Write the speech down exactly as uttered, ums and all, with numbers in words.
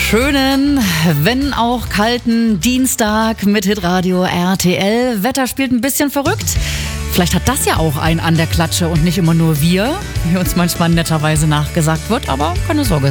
schönen, wenn auch kalten Dienstag mit Hitradio R T L. Wetter spielt ein bisschen verrückt. Vielleicht hat das ja auch einen an der Klatsche und nicht immer nur wir, wie uns manchmal netterweise nachgesagt wird, aber keine Sorge.